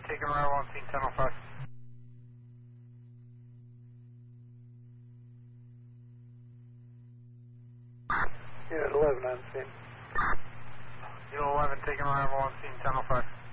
Taking arrival on scene 1005. Unit 11 on scene. Unit 11 taking arrival on scene 1005.